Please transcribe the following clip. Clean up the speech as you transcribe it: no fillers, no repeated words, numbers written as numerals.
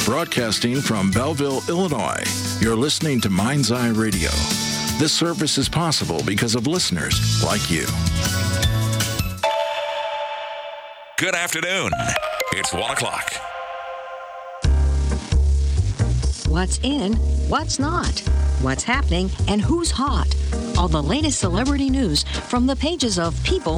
Broadcasting from Belleville, Illinois, you're listening to Mind's Eye Radio. This service is possible because of listeners like you. Good afternoon. It's 1 o'clock. What's in, what's not, what's happening, and who's hot. All the latest celebrity news from the pages of People